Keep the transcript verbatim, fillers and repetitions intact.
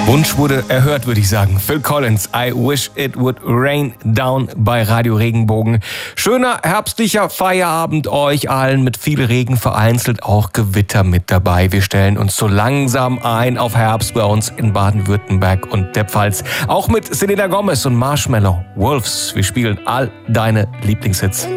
Wunsch wurde erhört, würde ich sagen. Phil Collins, I Wish It Would Rain Down bei Radio Regenbogen. Schöner herbstlicher Feierabend euch allen mit viel Regen, vereinzelt auch Gewitter mit dabei. Wir stellen uns so langsam ein auf Herbst bei uns in Baden-Württemberg und der Pfalz. Auch mit Selena Gomez und Marshmello, Wolves. Wir spielen all deine Lieblingshits.